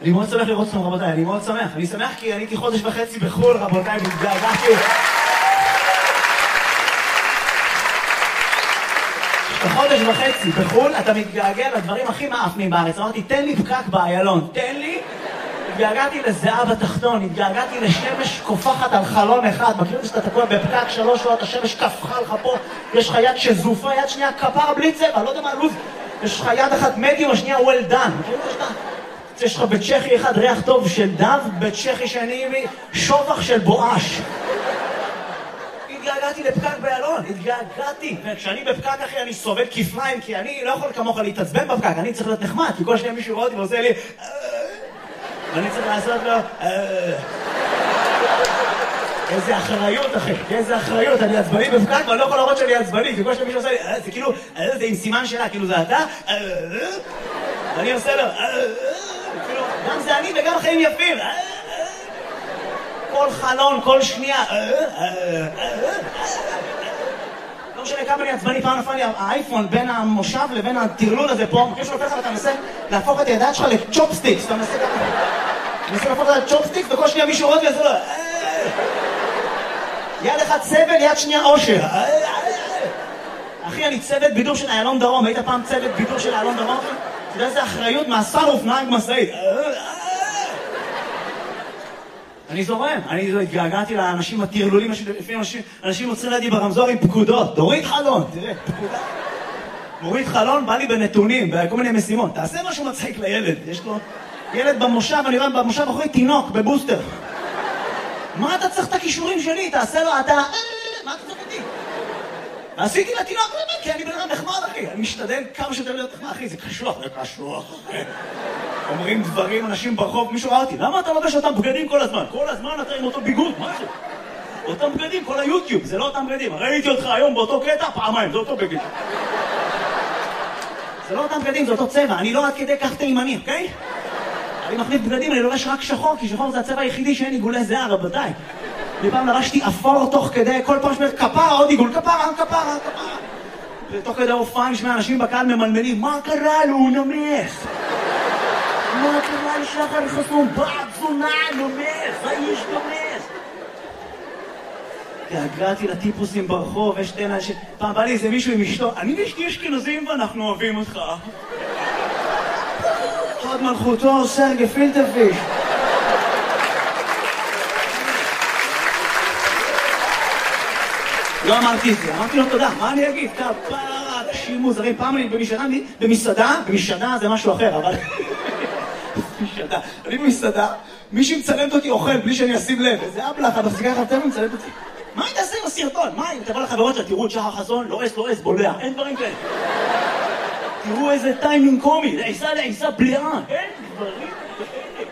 אני מאוד שמח לראות אתכם רבותיי, אני מאוד שמח. אני שמח כי אני הייתי חודש וחצי בחול רבותיי, והתגעגעתי. בחודש וחצי בחול אתה מתגעגע לדברים הכי מאפנים בארץ. אמרתי, תן לי פקק באיילון, תן לי. התגעגעתי לזהב התחתון, התגעגעתי לשמש קופחת על חלון אחד. מכיר שאתה תקוע בפקק 3 שעות, השמש קפחה לך פה, יש לך יד שזופה, יד שנייה כפר בלי צבע, לא יודע מה לוז. יש לך יד אחת מדיום, השנייה well done. מכיר שאתה? יש לך בצ'כי אחד ריח טוב של דב, בצ'כי שני שופח של בואש. התגעגעתי לפקק באיילון, התגעגעתי. וכשאני בפקק אחי אני סובל כפליים, כי אני לא יכול כמוך להתעצבן בפקק, אני צריך להיות נחמד, כי כל שניה מישהו רואה אותי ועושה לי ואני צריך לעשות לו איזה אחריות אחי, איזה אחריות, אני עצבני בפקק ואני לא יכול להראות שאני עצבני, כי כל שניה מישהו עושה לי זה כאילו, זה עם סימן שלה, כאילו זה אתה ואני עושה לו גם זה אני וגם חיים יפים. כל חלון, כל שנייה. לא משנה כמה אני עצבני, פעם נפל לי האייפון בין המושב לבין הטרלול הזה פה. מכיר שלא לך ואתה מנסה להפוך את הידיים שלך לצ'ופסטיקס. אתה מנסה להפוך את הצ'ופסטיקס וכל שנייה מישהו רואה וזה לא. יד אחד סבל, יד שנייה אושר. אחי, אני צוות בידור של איילון דרום. היית פעם צוות בידור של איילון דרום? אתה יודע איזה אחריות מאסר ופנאי משאית. אני זורם, אני התגעגעתי לאנשים הטרלולים, לפעמים אנשים עוצרים לידי ברמזור עם פקודות. תוריד חלון, תראה, פקודה. תוריד חלון, בא לי בנתונים, בכל מיני משימות. תעשה משהו מצחיק לילד, יש לו ילד במושב, אני רואה במושב אחרי תינוק, בבוסטר. מה אתה צריך את הכישורים שלי? תעשה לו, אתה... מה אתה צריך אותי? ועשיתי לתינוק, כי אני בן אדם נחמד, אחי. אני משתדל כמה שיותר להיות נחמד, אחי, זה קשוח, אחי. אומרים דברים, אנשים ברחוב, מישהו ראה אותי, למה אתה לובש אותם בגדים כל הזמן? כל הזמן אתה עם אותו ביגוד, מה זה? אותם בגדים, כל היוטיוב, זה לא אותם בגדים. ראיתי אותך היום באותו קטע, פעמיים, זה אותו בגד. זה לא אותם בגדים, זה אותו צבע, אני לא עד כדי כך תימני, אוקיי? אני מחליף בגדים, אני לובש רק שחור, כי שחור זה הצבע היחידי שאין עיגולי זהה, רבותיי. פעם לרשתי אפור תוך כדי, כל פעם שמר כפרה, עוד עיגול, כפרה. ותוך כדי הופעה נשמע אנשים בקהל ממלמלים, מה קרה לו, הוא נמס? מה קרה לשחר חסום? בעד זונה, נמס, האיש נמס. התגעגעתי לטיפוסים ברחוב, יש שתי אנשים, פעם בא לי איזה מישהו עם אשתו, אני ואשתי אשכנזים ואנחנו אוהבים אותך. חד מלכותו, סרגי פילטרפיש. לא אמרתי את זה, אמרתי לו תודה, מה אני אגיד? כפרה, אנשים מוזרים, פעם אני במסעדה זה משהו אחר, אבל... אני במסעדה, מישהי מצלמת אותי אוכל בלי שאני אשים לב, איזה אבלחה, מחזיקה לך טלפון מצלמת אותי. מה היא תעשה עם הסרטון? מה אם תבוא לחברות שלה, תראו את שחר חסון, לא אס, בולע, אין דברים כאלה. תראו איזה טיימינג קומי, לעיסה בלעה, אין דברים כאלה.